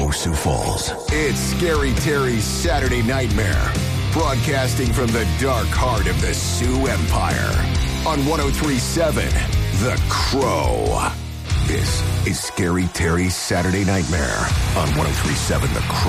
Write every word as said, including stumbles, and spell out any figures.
Crow Sioux Falls. It's Scary Terry's Saturday Nightmare, broadcasting from the dark heart of the Sioux Empire on one oh three point seven The Crow. This is Scary Terry's Saturday Nightmare on one oh three point seven The Crow.